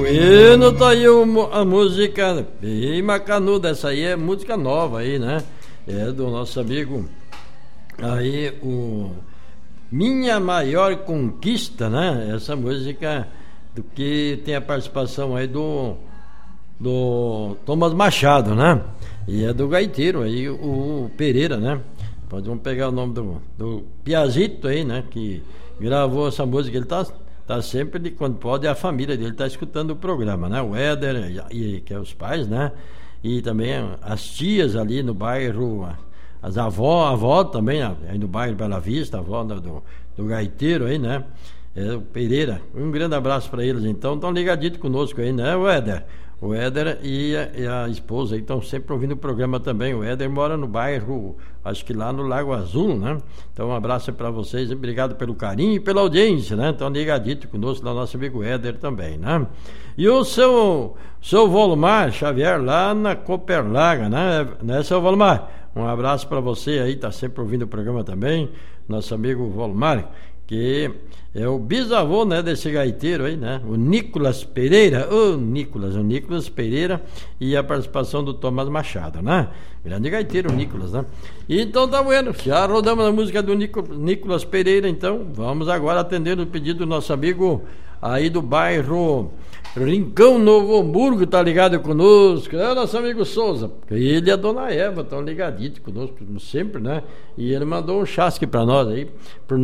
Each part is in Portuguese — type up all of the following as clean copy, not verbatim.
Bueno, tá aí a música bem macanuda. Essa aí é música nova aí, né? É do nosso amigo aí, o Minha Maior Conquista, né? Essa música do que tem a participação aí do Thomas Machado, né? E é do gaiteiro aí, o Pereira, né? Vamos pegar o nome do Piazito aí, né? Que gravou essa música. Ele tá sempre, quando pode, a família dele tá escutando o programa, né? O Éder, que é os pais, né? E também as tias ali no bairro, as a avó também, aí no bairro Bela Vista, a avó do gaiteiro aí, né? É o Pereira. Um grande abraço para eles, então. Estão ligaditos conosco aí, né, o Éder? O Éder e a esposa estão sempre ouvindo o programa também. O Éder mora no bairro, acho que lá no Lago Azul, né? Então um abraço para vocês, obrigado pelo carinho e pela audiência, né? Então ligadito conosco, lá nosso amigo Éder também, né? E o seu Volmar Xavier lá na Coperlaga, né, seu Volmar? Um abraço para você aí, tá sempre ouvindo o programa também, nosso amigo Volmar, que é o bisavô, né, desse gaiteiro aí, né, o Nicolas Pereira, o Nicolas Pereira, e a participação do Thomas Machado, né, grande gaiteiro, o Nicolas, né. E então tá bueno, já rodamos a música do Nicolas Pereira, então vamos agora atender o pedido do nosso amigo aí do bairro Rincão, Novo Hamburgo, tá ligado conosco, é o nosso amigo Souza, ele e a dona Eva estão ligaditos conosco, como sempre, né, e ele mandou um chasque pra nós aí, pro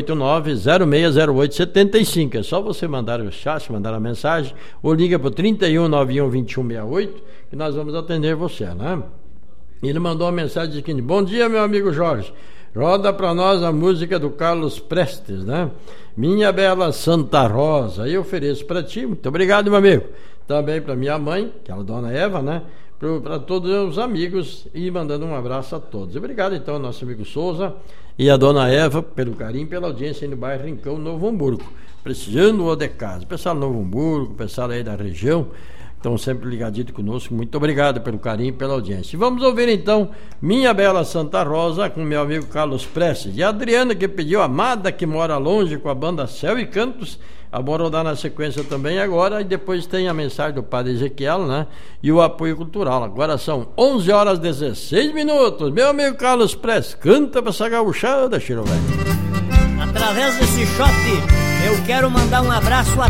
989-060875, é só você mandar o chasque, mandar a mensagem, ou liga pro 3191-2168, que nós vamos atender você, né. Ele mandou uma mensagem de seguinte: bom dia, meu amigo Jorge, roda pra nós a música do Carlos Prestes, né? Minha Bela Santa Rosa. Eu ofereço pra ti, muito obrigado, meu amigo. Também pra minha mãe, que é a dona Eva, né? Pra todos os amigos, e mandando um abraço a todos. Obrigado, então, ao nosso amigo Souza e a dona Eva, pelo carinho, pela audiência aí no bairro Rincão, Novo Hamburgo. Precisando ou de casa. Pessoal do Novo Hamburgo, pessoal aí da região, estão sempre ligadinhos conosco. Muito obrigado pelo carinho e pela audiência. Vamos ouvir então Minha Bela Santa Rosa com meu amigo Carlos Prestes. E a Adriana, que pediu Amada, que mora longe, com a banda Céu e Cantos. Vamos rodar na sequência também agora. E depois tem a mensagem do Padre Ezequiel, né? E o apoio cultural. Agora são 11h16. Meu amigo Carlos Prestes, canta pra essa gauchada, Chiro velho. Através desse shot, eu quero mandar um abraço a